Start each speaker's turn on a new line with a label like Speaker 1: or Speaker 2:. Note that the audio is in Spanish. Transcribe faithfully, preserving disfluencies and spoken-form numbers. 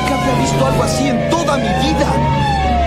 Speaker 1: Nunca había visto algo así en toda mi vida.